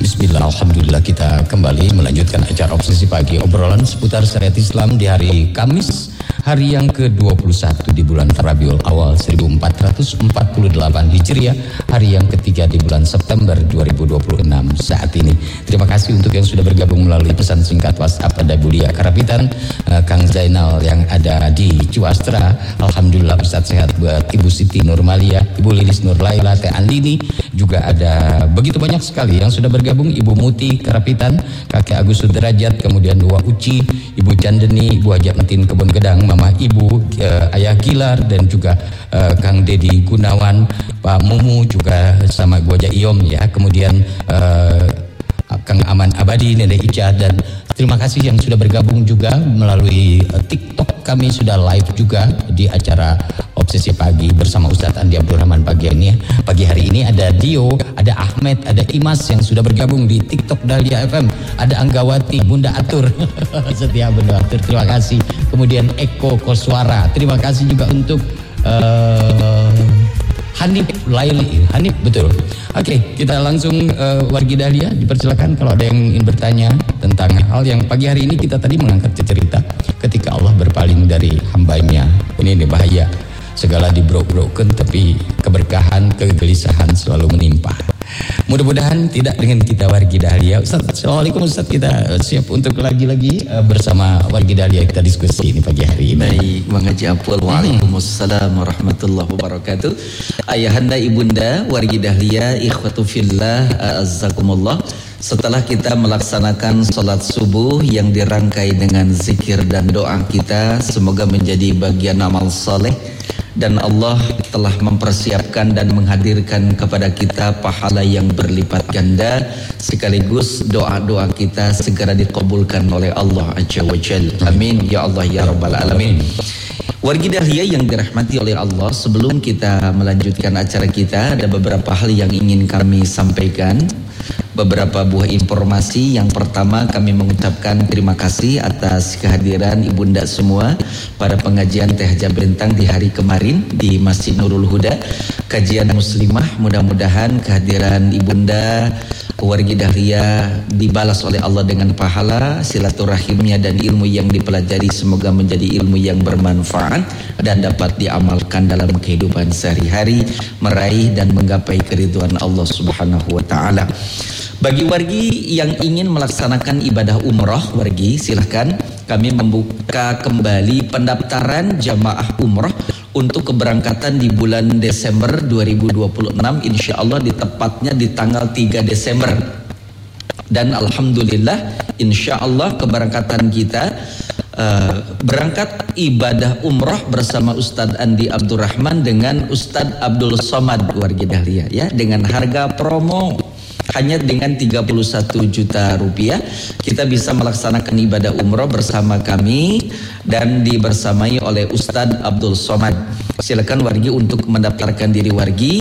Bismillah, Alhamdulillah kita kembali melanjutkan acara Obsesi Pagi, obrolan seputar syariat Islam di hari Kamis, hari yang ke-21 di bulan Rabiul Awal 1448 Hijriah, hari yang ketiga di bulan September 2026 saat ini. Terima kasih untuk yang sudah bergabung melalui pesan singkat WhatsApp. Ada Bulia Karapitan, Kang Zainal yang ada di Cuastra. Alhamdulillah Ustadz sehat buat Ibu Siti Nurmalia, Ibu Lilis Nurlaila, Teh Andini. Juga ada begitu banyak sekali yang sudah bergabung. Ibu Muti Karapitan, Kakek Agus Sudrajat, kemudian Dua Uci, Ibu Candeni, Ibu Hajat Metin Kebun Gedang, Mama Ibu, Ayah Gilar, dan juga Kang Dedi Gunawan, Pak Mumu, juga sama Ibu Hajat Iom ya. Kemudian Kang Aman Abadi, Nenek Ica, dan terima kasih yang sudah bergabung juga melalui TikTok. Kami sudah live juga di acara Obsesi Pagi bersama Ustadz Andi Abdurrahman pagi ini. Pagi hari ini ada Dio, ada Ahmed, ada Imas yang sudah bergabung di TikTok Dahlia FM. Ada Anggawati, Bunda Atur, Setia Bunda Atur, terima kasih. Kemudian Eko Koswara, terima kasih juga untuk Hanif Laili, Hanif betul. Oke, kita langsung wargi Dahlia, dipersilakan kalau ada yang ingin bertanya tentang hal yang pagi hari ini. Kita tadi mengangkat cerita ketika Allah berpaling dari hambanya. Ini bahaya, segala dibrok-broken tapi keberkahan, kegelisahan selalu menimpa. Mudah-mudahan tidak dengan kita wargi Dahlia. Ustaz, Assalamualaikum Ustaz, kita siap untuk lagi-lagi bersama wargi Dahlia kita diskusi ini pagi hari ini. Baik, Bang Haji Apul. Waalaikumsalam warahmatullahi wabarakatuh. Ayahanda ibunda wargi Dahlia, ikhwatu fillah, azzakumullah. Setelah kita melaksanakan sholat subuh yang dirangkai dengan zikir dan doa kita, semoga menjadi bagian amal soleh. Dan Allah telah mempersiapkan dan menghadirkan kepada kita pahala yang berlipat ganda, sekaligus doa-doa kita segera dikabulkan oleh Allah Azza wa Jalla. Amin ya Allah ya Rabbal Alamin. Wargi Dahlia yang dirahmati oleh Allah, sebelum kita melanjutkan acara kita, ada beberapa hal yang ingin kami sampaikan. Beberapa buah informasi. Yang pertama, kami mengucapkan terima kasih atas kehadiran ibunda semua pada pengajian Teh Haja Bentang di hari kemarin di Masjid Nurul Huda, kajian muslimah. Mudah-mudahan kehadiran ibunda wargi Dahlia dibalas oleh Allah dengan pahala, silaturahimnya dan ilmu yang dipelajari semoga menjadi ilmu yang bermanfaat dan dapat diamalkan dalam kehidupan sehari-hari, meraih dan menggapai keridhaan Allah Subhanahu wa taala. Bagi wargi yang ingin melaksanakan ibadah umroh, wargi silahkan, kami membuka kembali pendaftaran jamaah umroh untuk keberangkatan di bulan Desember 2026, insya Allah di tepatnya di tanggal 3 Desember. Dan alhamdulillah insya Allah keberangkatan kita berangkat ibadah umroh bersama Ustadz Andi Abdurrahman dengan Ustadz Abdul Somad wargi Dahlia ya, dengan harga promo hanya dengan 31 juta rupiah kita bisa melaksanakan ibadah umroh bersama kami dan dibersamai oleh Ustadz Abdul Somad. Silakan wargi untuk mendaftarkan diri wargi